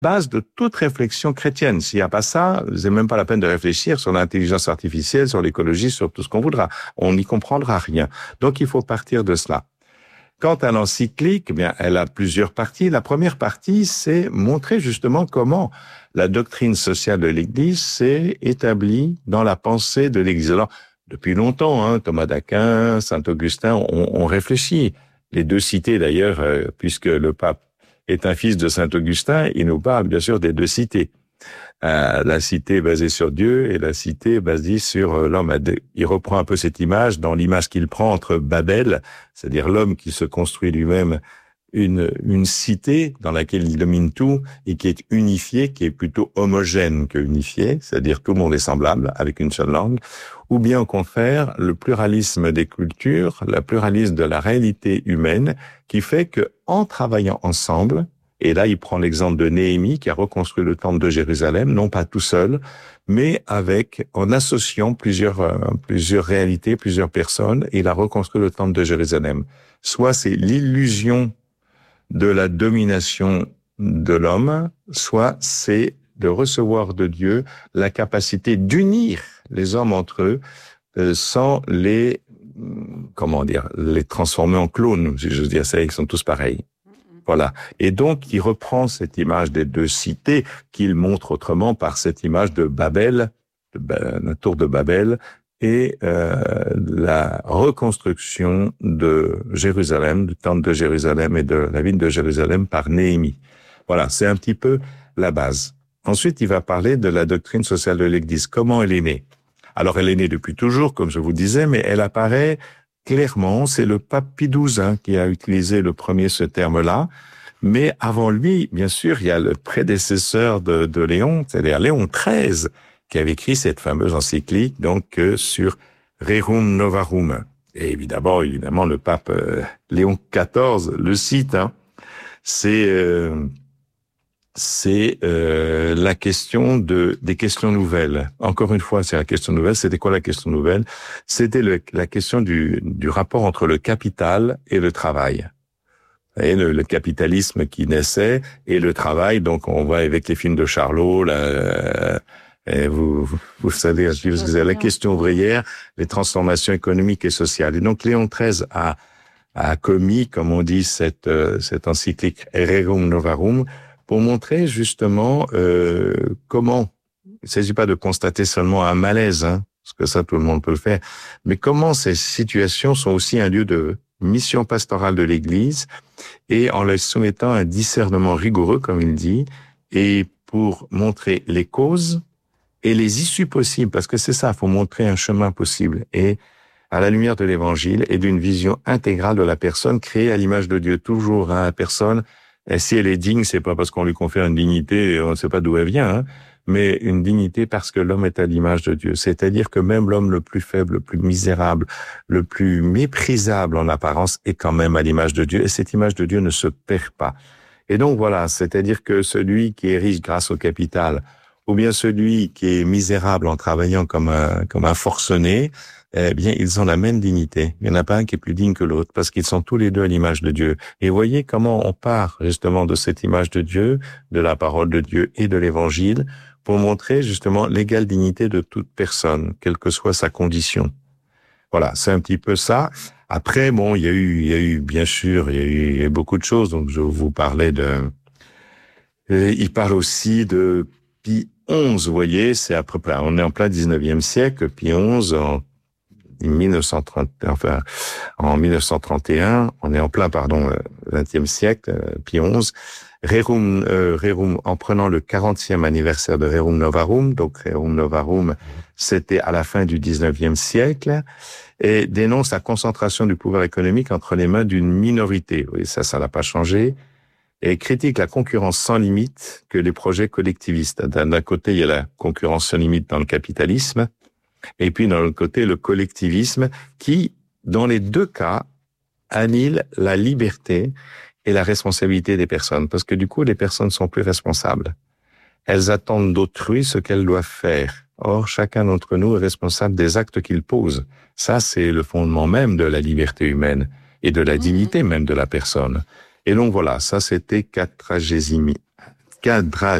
base de toute réflexion chrétienne. S'il n'y a pas ça, c'est même pas la peine de réfléchir sur l'intelligence artificielle, sur l'écologie, sur tout ce qu'on voudra. On n'y comprendra rien. Donc, il faut partir de cela. Quant à l'encyclique, eh bien, elle a plusieurs parties. La première partie, c'est montrer justement comment la doctrine sociale de l'Église s'est établie dans la pensée de l'Église. Alors, depuis longtemps, Thomas d'Aquin, Saint Augustin ont réfléchi. Les deux cités, d'ailleurs, puisque le pape est un fils de Saint Augustin, il nous parle bien sûr des deux cités. La cité basée sur Dieu et la cité basée sur l'homme. Il reprend un peu cette image dans l'image qu'il prend entre Babel, c'est-à-dire l'homme qui se construit lui-même une cité dans laquelle il domine tout et qui est unifiée, qui est plutôt homogène que unifiée, c'est-à-dire tout le monde est semblable avec une seule langue, ou bien au contraire le pluralisme des cultures, le pluralisme de la réalité humaine qui fait que en travaillant ensemble, et là il prend l'exemple de Néhémie qui a reconstruit le temple de Jérusalem, non pas tout seul, mais en associant plusieurs réalités, plusieurs personnes, et il a reconstruit le temple de Jérusalem. Soit c'est l'illusion de la domination de l'homme, soit c'est de recevoir de Dieu la capacité d'unir les hommes entre eux sans les transformer en clones, si je veux dire ça, ils sont tous pareils. Voilà. Et donc, il reprend cette image des deux cités qu'il montre autrement par cette image de Babel, la tour de Babel, et la reconstruction de Jérusalem, du temple de Jérusalem et de la ville de Jérusalem par Néhémie. Voilà, c'est un petit peu la base. Ensuite, il va parler de la doctrine sociale de l'Église. Comment elle est née? Alors, elle est née depuis toujours, comme je vous disais, mais elle apparaît clairement. C'est le pape Pie XII qui a utilisé le premier ce terme-là. Mais avant lui, bien sûr, il y a le prédécesseur de Léon, c'est-à-dire Léon XIII, qui avait écrit cette fameuse encyclique donc sur Rerum Novarum. Et évidemment, le pape Léon XIV le cite. C'est la question des questions nouvelles. Encore une fois, c'est la question nouvelle. C'était quoi la question nouvelle? C'était la question du rapport entre le capital et le travail. Et le capitalisme qui naissait et le travail. Donc, on voit avec les films de Charlot, et vous savez, la question ouvrière, les transformations économiques et sociales. Et donc, Léon XIII a commis, comme on dit, cette encyclique Rerum Novarum pour montrer justement comment, il ne s'agit pas de constater seulement un malaise, parce que ça, tout le monde peut le faire, mais comment ces situations sont aussi un lieu de mission pastorale de l'Église et en leur soumettant un discernement rigoureux, comme il dit, et pour montrer les causes et les issues possibles, parce que c'est ça, il faut montrer un chemin possible. Et à la lumière de l'Évangile et d'une vision intégrale de la personne créée à l'image de Dieu. Toujours, la personne, et si elle est digne, c'est pas parce qu'on lui confère une dignité, on ne sait pas d'où elle vient, mais une dignité parce que l'homme est à l'image de Dieu. C'est-à-dire que même l'homme le plus faible, le plus misérable, le plus méprisable en apparence est quand même à l'image de Dieu. Et cette image de Dieu ne se perd pas. Et donc voilà, c'est-à-dire que celui qui est riche grâce au capital, ou bien celui qui est misérable en travaillant comme un forcené, eh bien, ils ont la même dignité. Il n'y en a pas un qui est plus digne que l'autre, parce qu'ils sont tous les deux à l'image de Dieu. Et voyez comment on part justement de cette image de Dieu, de la parole de Dieu et de l'Évangile, pour montrer justement l'égale dignité de toute personne, quelle que soit sa condition. Voilà, c'est un petit peu ça. Après, il y a eu bien sûr, il y a eu beaucoup de choses. Donc, je vous parlais il parle aussi de Pie XI, vous voyez, c'est à peu près, on est en plein 19e siècle, Pie XI, en 1931, on est en plein, 20e siècle, Pie XI, Rerum, en prenant le 40e anniversaire de Rerum Novarum, donc Rerum Novarum, c'était à la fin du 19e siècle, et dénonce la concentration du pouvoir économique entre les mains d'une minorité. Oui, ça n'a pas changé. Et critique la concurrence sans limite que les projets collectivistes. D'un côté, il y a la concurrence sans limite dans le capitalisme, et puis dans l'autre côté, le collectivisme qui, dans les deux cas, annihile la liberté et la responsabilité des personnes. Parce que du coup, les personnes sont plus responsables. Elles attendent d'autrui ce qu'elles doivent faire. Or, chacun d'entre nous est responsable des actes qu'il pose. Ça, c'est le fondement même de la liberté humaine et de la dignité même de la personne. Et donc voilà, ça c'était cadrage